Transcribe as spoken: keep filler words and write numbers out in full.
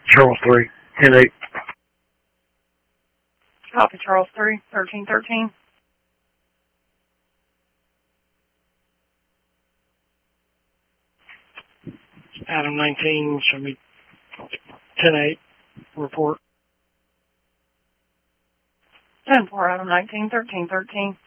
Charles three, ten eight. Copy Charles three, thirteen thirteen. Adam nineteen, show me ten eight, report. ten four, Adam nineteen, thirteen thirteen.